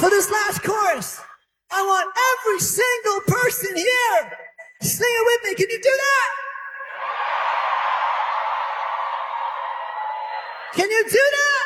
For this last chorus, I want every single person here to sing it with me. Can you do that? Can you do that?